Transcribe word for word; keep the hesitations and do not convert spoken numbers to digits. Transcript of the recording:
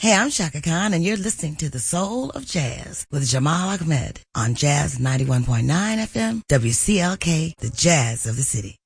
Hey, I'm Shaka Khan, and you're listening to The Soul of Jazz with Jamal Ahmed on Jazz ninety-one point nine F M, W C L K, the Jazz of the City.